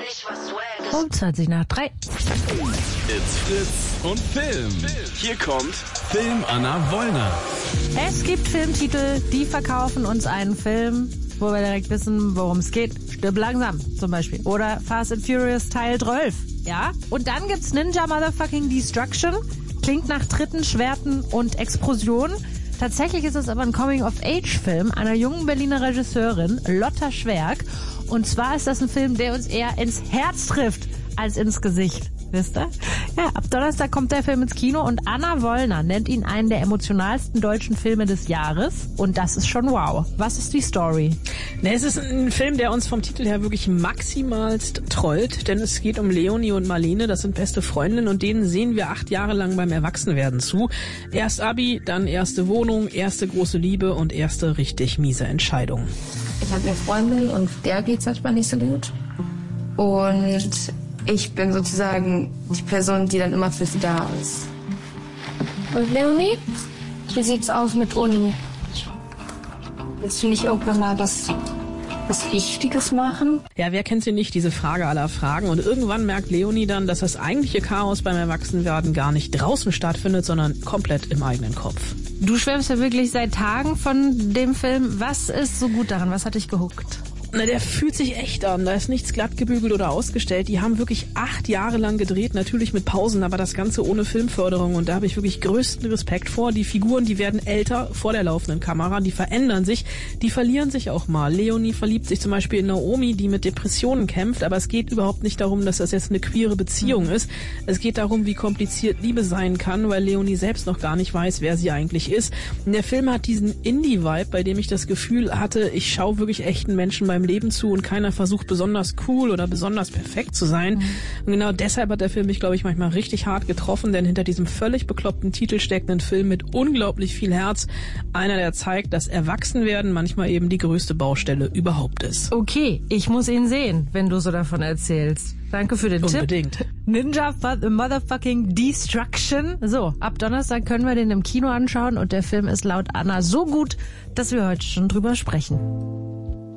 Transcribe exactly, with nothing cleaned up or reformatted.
Um zwanzig nach drei. It's Fritz und Film. Hier kommt Film Anna Wollner. Es gibt Filmtitel, die verkaufen uns einen Film, wo wir direkt wissen, worum es geht. Stirb langsam zum Beispiel. Oder Fast and Furious Teil zwölf. Ja? Und dann gibt's Ninja Motherfucking Destruction. Klingt nach Tritten, Schwerten und Explosionen. Tatsächlich ist es aber ein Coming-of-Age-Film einer jungen Berliner Regisseurin, Lotta Schwerk. Und zwar ist das ein Film, der uns eher ins Herz trifft als ins Gesicht. Wisst ihr? Ja, ab Donnerstag kommt der Film ins Kino und Anna Wollner nennt ihn einen der emotionalsten deutschen Filme des Jahres. Und das ist schon wow. Was ist die Story? Ne, es ist ein Film, der uns vom Titel her wirklich maximalst trollt, denn es geht um Leonie und Marlene, das sind beste Freundinnen und denen sehen wir acht Jahre lang beim Erwachsenwerden zu. Erst Abi, dann erste Wohnung, erste große Liebe und erste richtig miese Entscheidung. Ich habe eine Freundin und der geht's manchmal nicht so gut. Und ich bin sozusagen die Person, die dann immer für sie da ist. Und Leonie, wie sieht's aus mit Uni? Willst du nicht irgendwann mal was, was Wichtiges machen? Ja, wer kennt sie nicht, diese Frage aller Fragen? Und irgendwann merkt Leonie dann, dass das eigentliche Chaos beim Erwachsenwerden gar nicht draußen stattfindet, sondern komplett im eigenen Kopf. Du schwärmst ja wirklich seit Tagen von dem Film. Was ist so gut daran? Was hat dich gehuckt? Na, der fühlt sich echt an. Da ist nichts glatt gebügelt oder ausgestellt. Die haben wirklich acht Jahre lang gedreht, natürlich mit Pausen, aber das Ganze ohne Filmförderung. Und da habe ich wirklich größten Respekt vor. Die Figuren, die werden älter vor der laufenden Kamera, die verändern sich, die verlieren sich auch mal. Leonie verliebt sich zum Beispiel in Naomi, die mit Depressionen kämpft, aber es geht überhaupt nicht darum, dass das jetzt eine queere Beziehung ist. Es geht darum, wie kompliziert Liebe sein kann, weil Leonie selbst noch gar nicht weiß, wer sie eigentlich ist. Und der Film hat diesen Indie-Vibe, bei dem ich das Gefühl hatte, ich schaue wirklich echten Menschen beim Leben zu und keiner versucht besonders cool oder besonders perfekt zu sein. Mhm. Und genau deshalb hat der Film mich, glaube ich, manchmal richtig hart getroffen, denn hinter diesem völlig bekloppten Titel steckt ein Film mit unglaublich viel Herz. Einer, der zeigt, dass Erwachsenwerden manchmal eben die größte Baustelle überhaupt ist. Okay, ich muss ihn sehen, wenn du so davon erzählst. Danke für den Unbedingt. Tipp. Ninja Motherfucking Destruction. So, ab Donnerstag können wir den im Kino anschauen und der Film ist laut Anna so gut, dass wir heute schon drüber sprechen.